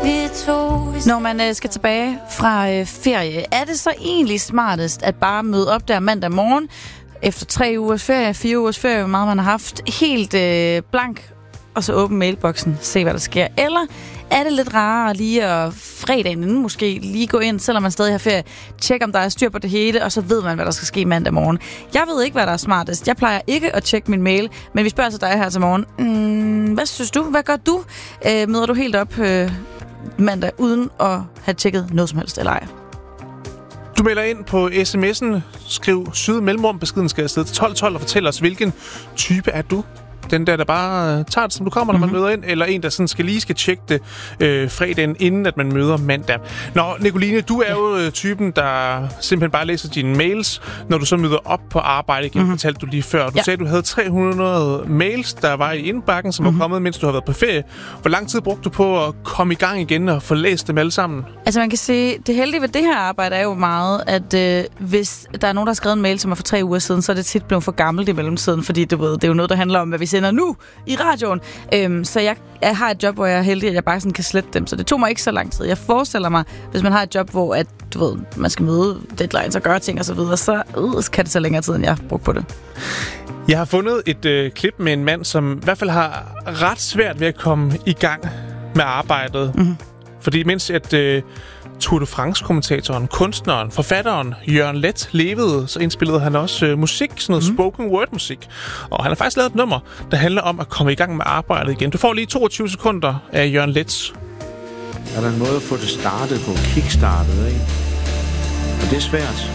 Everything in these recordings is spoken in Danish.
Når man skal tilbage fra ferie, er det så egentlig smartest at bare møde op der mandag morgen, efter 3 ugers ferie, 4 ugers ferie, hvor meget man har haft, helt blank, og så åbne mailboksen, se hvad der sker? Eller er det lidt rarere lige at fredagen inden måske lige gå ind, selvom man stadig har ferie, tjekke om der er styr på det hele, og så ved man, hvad der skal ske mandag morgen. Jeg ved ikke, hvad der er smartest. Jeg plejer ikke at tjekke min mail, men vi spørger så dig her til morgen. Hvad synes du? Hvad gør du? Møder du helt op mandag uden at have tjekket noget som helst, eller ej? Du melder ind på sms'en, skriv syd mellemrum, beskeden skal afsted til 1212 og fortæl os, hvilken type er du? Den der bare tager det, som du kommer, når man møder ind, eller en, der sådan skal tjekke det fredagen, inden at man møder mandag. Nå, Nicoline, du er jo typen, der simpelthen bare læser dine mails, når du så møder op på arbejde igen, fortalte du lige før. Du sagde, at du havde 300 mails, der var i indbakken, som var kommet, mens du har været på ferie. Hvor lang tid brugte du på at komme i gang igen og få læst dem alle sammen? Altså man kan sige, det heldige ved det her arbejde er jo meget, at hvis der er nogen, der har skrevet en mail, som er for 3 uger siden, så er det tit blevet for gammelt i mellemtiden, fordi du ved, det er jo noget, der handler om, hvad vi sender nu i radioen. Så jeg har et job, hvor jeg er heldig, at jeg bare sådan kan slette dem. Så det tog mig ikke så lang tid. Jeg forestiller mig, hvis man har et job, hvor at, du ved, man skal møde deadlines og gøre ting og så videre, så kan det tage længere tid, end jeg har brugt på det. Jeg har fundet et klip med en mand, som i hvert fald har ret svært ved at komme i gang med arbejdet. Fordi mens at Tour de France-kommentatoren, kunstneren, forfatteren Jørgen Leth levede, så indspillede han også musik, sådan noget spoken word-musik. Og han har faktisk lavet et nummer, der handler om at komme i gang med arbejdet igen. Du får lige 22 sekunder af Jørgen Leths. Er der en måde at få det startet på, kickstartet, ikke? Og det er svært.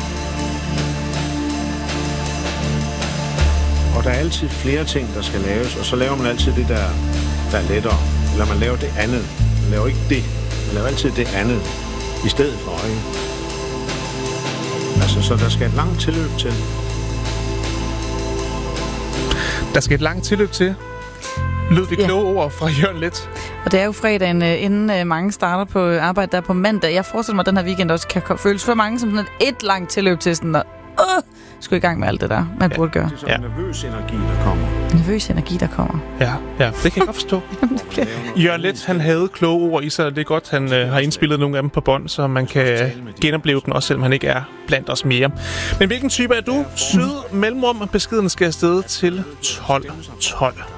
Og der er altid flere ting, der skal laves, og så laver man altid det, der er lettere. Eller man laver det andet. Man laver ikke det. Man laver altid det andet i stedet for, ikke? Altså, så der skal et langt tilløb til. Der skal et langt tilløb til. Lød det kloge ord fra Jørgen Leth. Og det er jo fredagen, inden mange starter på arbejde der på mandag. Jeg forestiller mig, at den her weekend også kan føles for mange som sådan et langt tilløb til sådan at skulle i gang med alt det der, man burde gøre. Det er sådan en nervøs energi, der kommer. Nervøs energi, der kommer. Ja, det kan jeg godt forstå. Jørgen Leth, han havde kloge ord i sig, og det er godt, han har indspillet nogle af dem på bånd, så man kan genopleve den, også selvom han ikke er blandt os mere. Men hvilken type er du? Syd mellemrum, beskeden skal afsted til 1212.